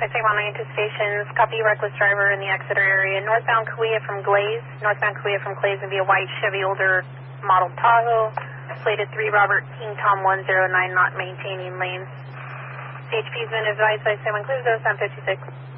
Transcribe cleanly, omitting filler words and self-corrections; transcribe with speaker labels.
Speaker 1: I say 1 anticipations, copy reckless driver in the Exeter area. Northbound Kauai from Glaze. Northbound Kauai from Glaze would be a white Chevy older model Tahoe. Plated 3 Robert King Tom 109, not maintaining lanes. CHP's been advised by 7 Clues 0756.